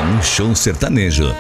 Rancho Sertanejo.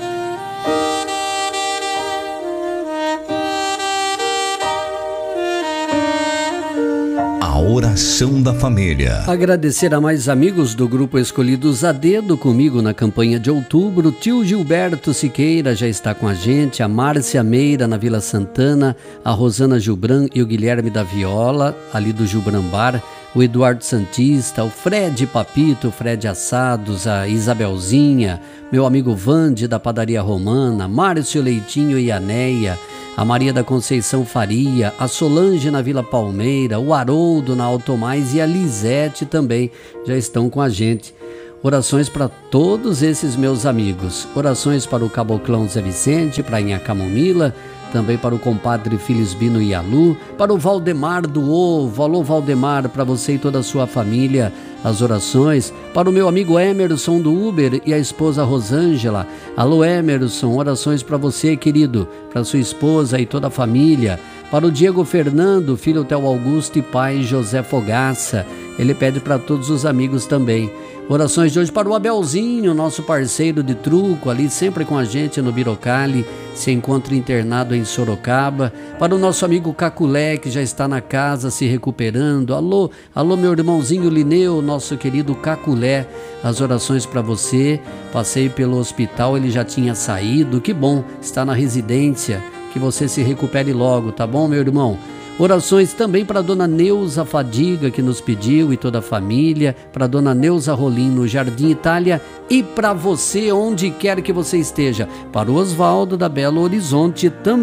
A oração da família. Agradecer a mais amigos do grupo Escolhidos a Dedo comigo na campanha de outubro. Tio Gilberto Siqueira já está com a gente, a Márcia Meira na Vila Santana, a Rosana Gilbran e o Guilherme da Viola, ali do Gilbran Bar, o Eduardo Santista, o Fred Papito, o Fred Assados, a Isabelzinha, meu amigo Vande da Padaria Romana, Márcio Leitinho e a Neia, a Maria da Conceição Faria, a Solange na Vila Palmeira, o Haroldo na Automais e a Lisete também já estão com a gente. Orações para todos esses meus amigos. Orações para o Caboclão Zé Vicente, para a Inha Camomila, também para o compadre Filisbino e Alu, para o Valdemar do Ovo. Alô Valdemar, para você e toda a sua família, as orações. Para o meu amigo Emerson do Uber e a esposa Rosângela. Alô Emerson, orações para você, querido, para sua esposa e toda a família. Para o Diego Fernando, filho Theo Augusto e pai José Fogaça. Ele pede para todos os amigos também. Orações de hoje para o Abelzinho, nosso parceiro de truco, ali sempre com a gente no Birocali, se encontra internado em Sorocaba. Para o nosso amigo Caculé, que já está na casa se recuperando. Alô, alô meu irmãozinho Lineu, nosso querido Caculé. As orações para você. Passei pelo hospital, ele já tinha saído. Que bom, está na residência. Que você se recupere logo, tá bom, meu irmão? Orações também para a dona Neuza Fadiga, que nos pediu, e toda a família, para a dona Neuza Rolim no Jardim Itália, e para você, onde quer que você esteja, para o Osvaldo da Belo Horizonte também.